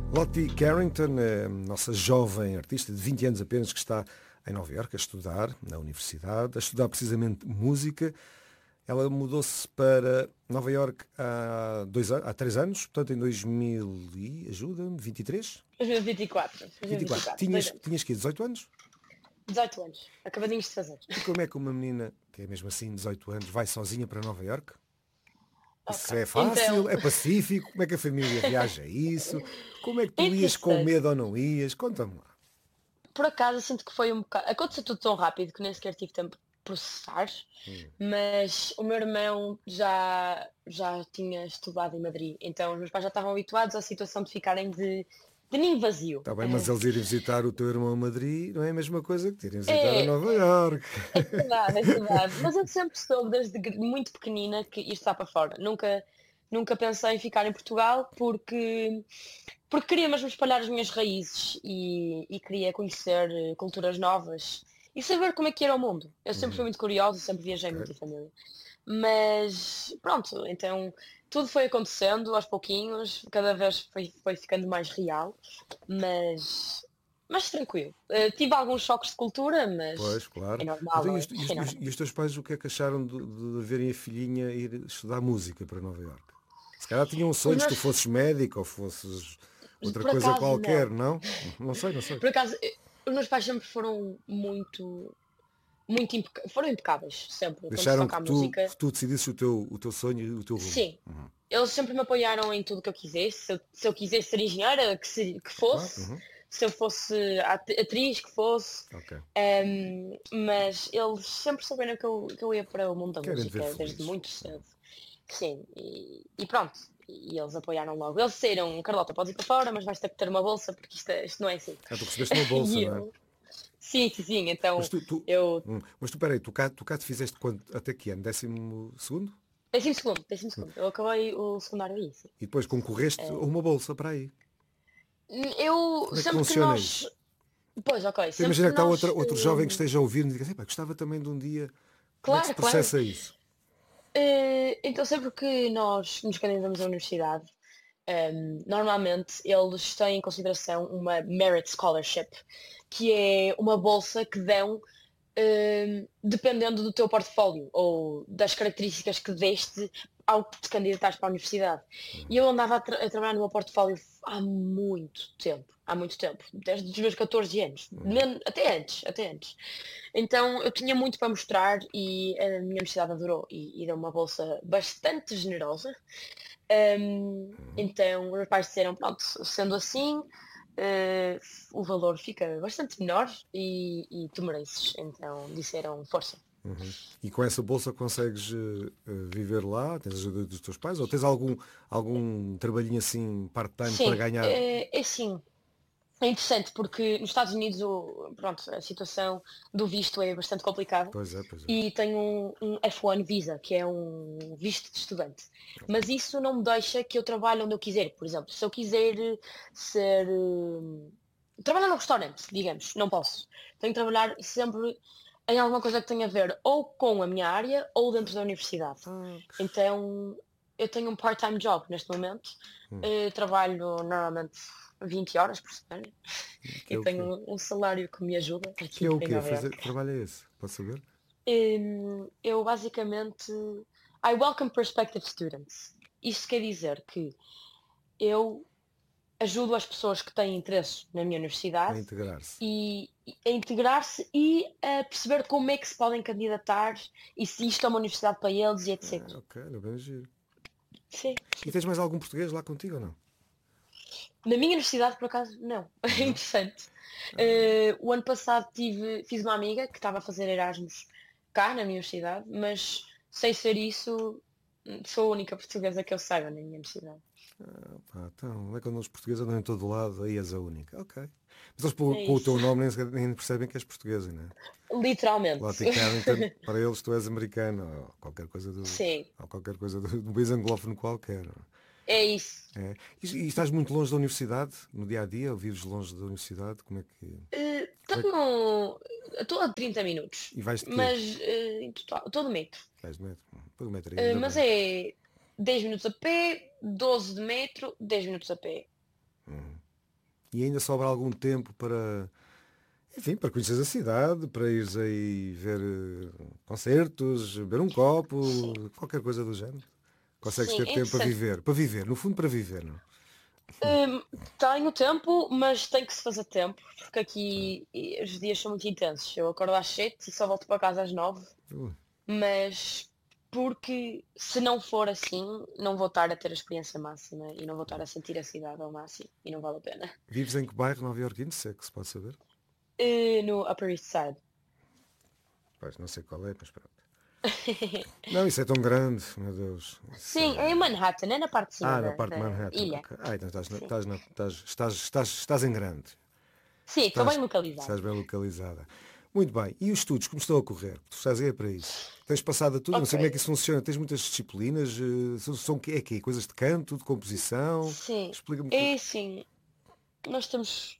Lottie Carrington, a nossa jovem artista de 20 anos apenas, que está em Nova Iorque a estudar na universidade, a estudar precisamente música. Ela mudou-se para Nova Iorque há 3 anos, portanto em 2000 e, ajuda-me, 23? 2024. 24. Tinhas que 18 anos? 18 anos, acabadinhos de fazer. E como é que uma menina, que é mesmo assim 18 anos, vai sozinha para Nova Iorque? Isso Okay. é fácil? Então... É pacífico? Como é que a família reage a isso? Como é que tu ias com Interessante. medo ou não ias? Conta-me lá. Por acaso, sinto que foi um bocado... Aconteceu tudo tão rápido que nem sequer tive tempo de processar, mas o meu irmão já tinha estudado em Madrid, então os meus pais já estavam habituados à situação de ficarem de ninho vazio. Está bem, mas eles irem visitar o teu irmão a Madrid não é a mesma coisa que irem visitar a É, Nova Iorque. é verdade, é verdade. Mas eu sempre soube desde muito pequenina que isto está para fora. Nunca pensei em ficar em Portugal porque queria mesmo espalhar as minhas raízes e queria conhecer culturas novas e saber como é que era o mundo. Eu sempre fui muito curiosa, sempre viajei Ok. muito em família. Mas pronto, então tudo foi acontecendo aos pouquinhos, cada vez foi ficando mais real, mas, mas tranquilo. Tive alguns choques de cultura, mas Pois, claro. é normal, Então, não é? É normal. e os teus pais o que é que acharam de verem a filhinha ir estudar música para Nova Iorque? Se calhar tinham Os sonhos que tu meus, fosses médico ou fosses outra por coisa acaso, qualquer, não. não? Não sei, não sei. Por acaso, os meus pais sempre foram foram impecáveis, sempre, quando se Deixaram toca a música. que tu decidisses o teu sonho e o teu rumo. Sim, eles sempre me apoiaram em tudo que eu quisesse. Se eu quisesse ser engenheira, que Claro. fosse. Se eu fosse atriz, que fosse. Ok. Mas eles sempre souberam que eu ia para o mundo da Querem te ver música desde feliz. muito cedo. Sim, e pronto. E eles apoiaram logo. Eles disseram, Carlota, podes ir para fora, mas vais ter que ter uma bolsa porque isto não é assim. Ah, tu recebeste uma bolsa, E não é? eu, sim, Mas então eu. mas tu, peraí, tu cá te fizeste até que ano? 12º? Décimo segundo. Eu acabei o secundário aí, sim. E depois concorreste a uma bolsa para aí. Eu, Como é que sempre que funciona nós. isso? Pois, ok, Então sempre imagina que que está nós. outro jovem que esteja a ouvir e diga assim, pá, gostava também de um dia. Como é que se Claro. processa isso? Então sempre que nós nos candidatamos à universidade, normalmente eles têm em consideração uma Merit Scholarship, que é uma bolsa que dão dependendo do teu portfólio ou das características que deste ao que te candidatares para a universidade. E eu andava a trabalhar no meu portfólio há muito tempo, desde os meus 14 anos, até antes. Então eu tinha muito para mostrar e a minha universidade adorou e deu uma bolsa bastante generosa. Então os meus pais disseram, pronto, sendo assim, o valor fica bastante menor e tu mereces. Então disseram, força. E com essa bolsa consegues viver lá? Tens a ajuda dos teus pais? Ou tens algum trabalhinho assim part-time para Sim, ganhar? é sim. É interessante porque nos Estados Unidos pronto, a situação do visto é bastante complicada Pois é, pois é. e tenho um F1 Visa, que é um visto de estudante. Mas isso não me deixa que eu trabalhe onde eu quiser. Por exemplo, se eu quiser ser... trabalhar num restaurante, digamos, não posso. Tenho que trabalhar sempre em alguma coisa que tenha a ver ou com a minha área ou dentro da universidade. Ah, Então, eu tenho um part-time job neste momento. Trabalho normalmente 20 horas por semana que e é o quê? tenho um salário que me ajuda Que aqui é o em quê? Nova Fazer, Iorque. que trabalho é esse? Pode saber? Eu basicamente I welcome prospective students. Isto quer dizer que eu ajudo as pessoas que têm interesse na minha A universidade integrar-se. e a integrar-se e a perceber como é que se podem candidatar e se isto é uma universidade para eles e etc. Ah, ok, não bem giro. Sim, E sim. tens mais algum português lá contigo ou não? Na minha universidade, por acaso, não. É Não? interessante. O ano passado fiz uma amiga que estava a fazer Erasmus cá na minha universidade, mas sem ser isso, sou a única portuguesa que eu saiba na minha universidade. Ah, pá, então, é quando os portugueses andam em todo lado, aí és a única. Ok. Mas eles É com o teu isso. nome nem percebem que és portuguesa, não é? Literalmente. Lottie Carrington, para eles tu és americano, Sim, ou qualquer coisa do país anglófono qualquer. é isso. É. E estás muito longe da universidade, no dia a dia, ou vives longe da universidade? Como é que Estou a 30 minutos, e vais de quê? mas em total, estou de metro. Vais de metro? Pelo metro aí, ainda Mas bem. é 10 minutos a pé, 12 de metro, 10 minutos a pé. E ainda sobra algum tempo para, enfim, para conhecer a cidade, para ires aí ver concertos, beber um copo, Sim, qualquer coisa do género. Consegues sim, ter é tempo interessante. para viver, no fundo para viver, não? Hum, Tenho tempo, mas tem que se fazer tempo, porque Claro. aqui os dias são muito intensos. Eu acordo às 7 e só volto para casa às 9, Uh, mas porque se não for assim, não vou estar a ter a experiência máxima e não vou estar a sentir a cidade ao máximo e não vale a pena. Vives em que bairro nova-iorquino, se é que se pode saber? No Upper East Side. Pois, não sei qual é, mas pronto. Não, isso é tão grande, meu Deus. Isso Sim, é em é... Manhattan, é na parte de cima Ah, na da parte de Manhattan. ilha. Ok. Ah, então Sim. estás em grande. Sim, estou bem localizado. Estás bem localizada. Muito bem. E os estudos, como estão a correr? Tu estás aí para isso. Tens passado a tudo, não Ok, sei como é que isso funciona. Tens muitas disciplinas. São é quê? Coisas de canto, de composição? sim, Explica-me. é assim, nós temos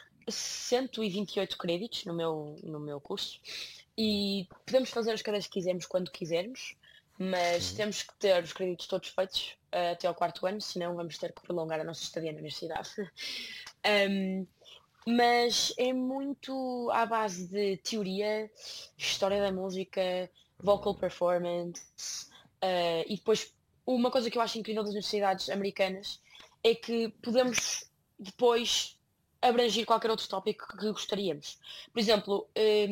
128 créditos no meu curso e podemos fazer as cadeiras que quisermos quando quisermos, mas Sim. temos que ter os créditos todos feitos até ao quarto ano, senão vamos ter que prolongar a nossa estadia na universidade. Um, mas é muito à base de teoria, história da música, vocal performance, e depois uma coisa que eu acho incrível das universidades americanas é que podemos depois abranger qualquer outro tópico que gostaríamos. Por exemplo,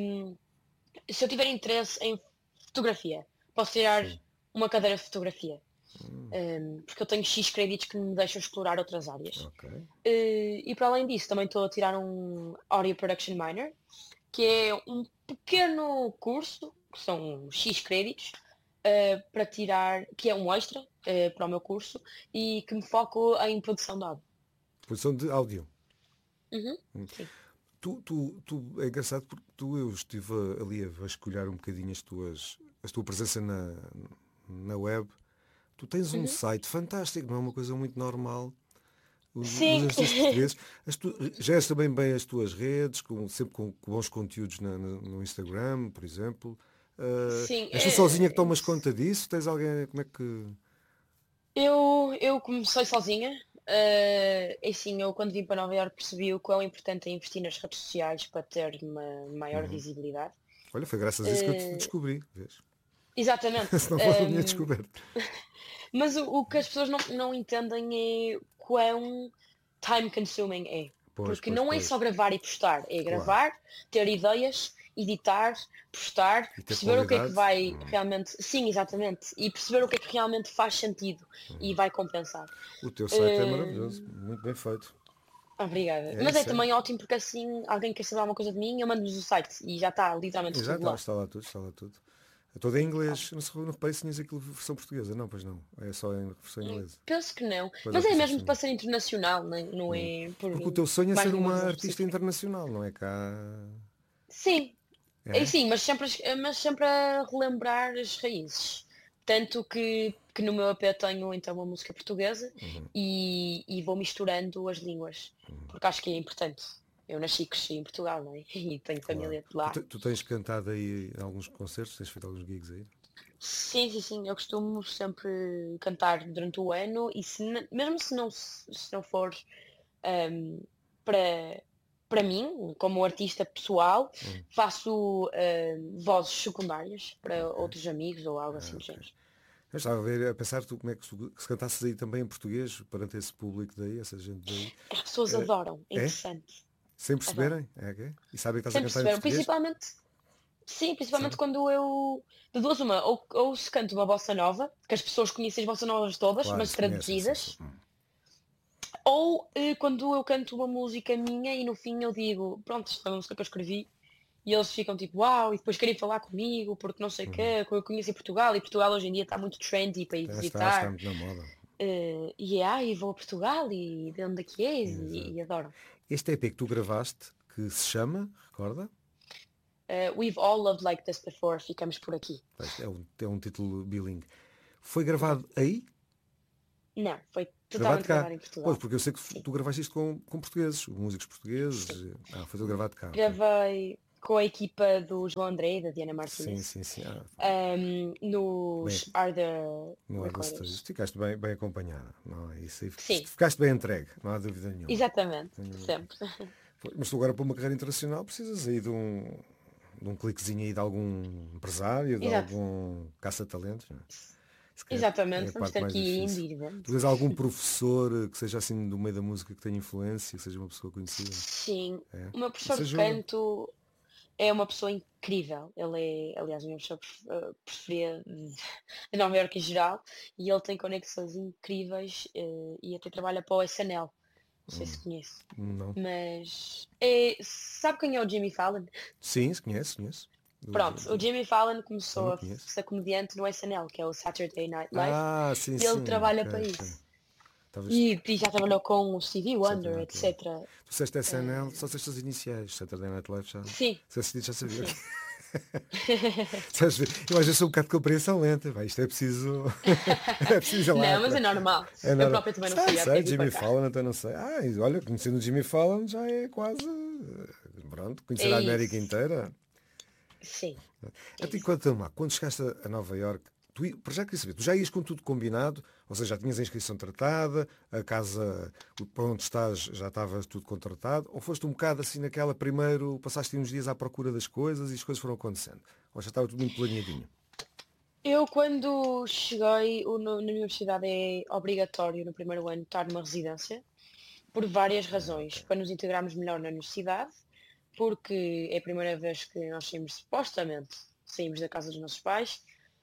se eu tiver interesse em fotografia, posso tirar Sim. uma cadeira de fotografia, Hum, porque eu tenho X créditos que me deixam explorar outras áreas. ok. E para além disso, também estou a tirar um Audio Production Minor, que é um pequeno curso, que são X créditos, para tirar, que é um extra para o meu curso e que me foco em produção de áudio. Produção de áudio. Uhum, sim. É engraçado porque eu estive ali a vasculhar um bocadinho a tua presença na web. Tu tens um Uhum. site fantástico, não é uma coisa muito normal. Os Sim, artistas portugueses, geres também bem as tuas redes, sempre com bons conteúdos no Instagram, por exemplo. sim. És tu sozinha que tomas conta disso? Tens alguém, como é que... Eu comecei sozinha. E sim, eu quando vim para Nova Iorque percebi o quão importante é investir nas redes sociais para ter uma maior Uhum. visibilidade. Olha, foi graças a isso que eu te Eh, descobri, vês? Exatamente. Se não fosse a minha descoberta. Mas o que as pessoas não entendem é quão time consuming é. Pois, Porque pois, não é pois. só gravar e postar, é Claro. gravar, ter ideias, editar, postar, E ter perceber o que é que qualidade. vai realmente. Sim, exatamente. E perceber o que é que realmente faz sentido e vai compensar. O teu site é maravilhoso, Hum, muito bem feito. Obrigada. É Mas é isso, é. também ótimo porque assim alguém quer saber alguma coisa de mim, eu mando-lhes o site e já está literalmente Já tudo lá. está lá tudo, está lá tudo. É todo em Sabe? inglês. Não reparei se tinhas aquilo versão portuguesa. Não, pois não. É só em versão inglesa. Penso que não. Pois é o Mas que é isso mesmo para percebi. ser internacional, não é por Porque o teu sonho é mais ser nenhuma uma razão artista específica. internacional, não é cá? Sim, é É? sim, mas sempre a relembrar as raízes. Tanto que no meu EP tenho então uma música portuguesa e vou misturando as línguas, porque acho que é importante. Eu nasci e cresci em Portugal, não é? E tenho Claro. família de lá. Tu tens cantado aí em alguns concertos, tens feito alguns gigs aí? Sim, sim, sim, eu costumo sempre cantar durante o ano e mesmo se não for ahm, para, para mim, como artista pessoal, Hum, faço vozes secundárias para ok. outros amigos ou algo Ah, assim do ok. género. Eu estava a ver, a pensar tu, como é que se cantasses aí também em português, perante esse público daí, essa gente daí. As pessoas Eh, adoram, é É? interessante, Sem adoram. perceberem? É, ok? E sabem que estás a Sem cantar em perceber, português? principalmente, sim, principalmente Sabe? quando eu, de duas uma, ou se canto uma bossa nova, que as pessoas conhecem as bossas novas todas, Claro, mas se conhecem, sim, sim. traduzidas. Ou quando eu canto uma música minha e no fim eu digo, pronto, isto é uma música que eu escrevi, e eles ficam tipo, uau, e depois querem falar comigo, porque não sei o Uhum. quê, que eu conheço em Portugal, e Portugal hoje em dia está muito trendy para ir Está visitar, muito na moda. e vou a Portugal, e de onde é que és, Exato. e adoram. Este EP que tu gravaste, que se chama, recorda? We've all loved like this before, ficamos por aqui. É um título bilingue. Foi Exato. gravado aí? Não, foi Gravado totalmente cá? gravado em Pois, Portugal. porque eu sei que Sim, tu gravaste isto com portugueses, músicos sim. portugueses. Ah, foi tudo gravado cá, ok. Gravei. com a equipa do João André e da Diana Sim, Martinez, sim, sim. nos Bem, Are The no Hard Studios. Recorders. Ficaste bem, bem acompanhada. Não é isso aí. Sim, Ficaste bem entregue, não há dúvida nenhuma. exatamente, sempre. Mas tu agora para uma carreira internacional precisas aí de um cliquezinho aí de algum empresário, de Exato, algum caça-talentos, não é? Se calhar é exatamente, a vamos parte ter mais que ir indo difícil. e ir vendo. Tu tens algum professor que seja assim do meio da música que tenha influência, que seja uma pessoa conhecida? Sim, É. o meu Isso professor de ajuda. canto é uma pessoa incrível. Ele é, aliás, o meu professor preferida de Nova Iorque em geral, e ele tem conexões incríveis, e até trabalha para o SNL. Não sei se conhece. Não. Mas sabe quem é o Jimmy Fallon? Sim, se conhece, conheço. Pronto, o Jimmy Fallon Eu começou não a conheço. ser comediante no SNL, que é o Saturday Night Live, Ah, sim, e ele sim. trabalha Ok, para ok. isso. Talvez E já trabalhou com o Stevie Saturday Wonder, Night Live. etc. Tu disseste SNL, Eh, só disseste as iniciais. Saturday Night Live já. sim, Se assistir já sabia. sim. Sabes ver? Eu às vezes sou um bocado de compreensão lenta. Vai, isto é preciso. É preciso ir lá. Não, mas é normal. É Eu nada. própria também não Sei, sabia até sei, vir para Jimmy cá. Fallon, então não sei. Ah, e olha, conhecendo o Jimmy Fallon já é quase. Pronto, É conhecer a América isso. inteira. Sim, A é ti, isso. quanto lá, quando chegaste a Nova Iorque, para já queria saber, tu já ias com tudo combinado, ou seja, já tinhas a inscrição tratada, a casa para onde estás já estava tudo contratado, ou foste um bocado assim naquela primeiro, passaste uns dias à procura das coisas e as coisas foram acontecendo? Ou já estava tudo muito planeadinho? Eu, quando cheguei, na universidade é obrigatório no primeiro ano estar numa residência, por várias Ah, ok. razões, para nos integrarmos melhor na universidade, porque é a primeira vez que nós saímos, supostamente, saímos da casa dos nossos pais,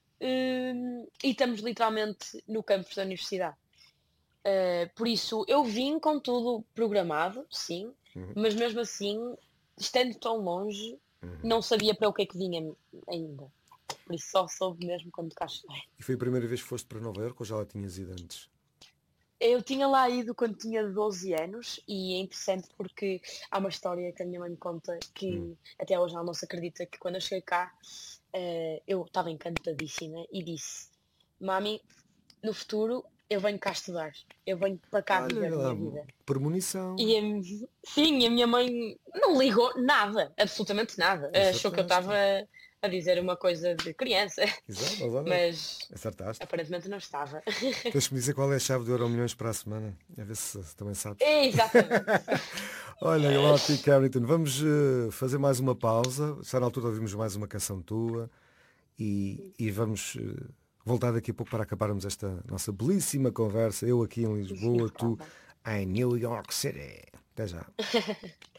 e estamos literalmente no campus da universidade. Por isso, eu vim com tudo programado, sim, Uhum, mas mesmo assim, estando tão longe, uhum. não sabia para o que é que vinha ainda. Por isso só soube mesmo quando cá cheguei. E foi a primeira vez que foste para Nova Iorque ou já lá tinhas ido antes? Eu tinha lá ido quando tinha 12 anos e é interessante porque há uma história que a minha mãe me conta Hum. que até hoje ela não se acredita que quando eu cheguei cá eu estava encantadíssima e disse: Mami, no futuro eu venho cá estudar, eu venho para cá viver Olha a lá, minha vida. premonição. E sim, a minha mãe não ligou nada, absolutamente nada. Achou que eu estava Acertaste. a dizer uma coisa de criança, Exato, mas olha, mas acertaste. aparentemente não estava. Tens que me dizer qual é a chave do Euromilhões para a semana. A ver se também sabes. É, exatamente. Olha, Lottie Carrington, vamos fazer mais uma pausa. Está na altura de ouvirmos mais uma canção tua e vamos voltar daqui a pouco para acabarmos esta nossa belíssima conversa. Eu aqui em Sim, Lisboa, tu claro. em New York City. Até já.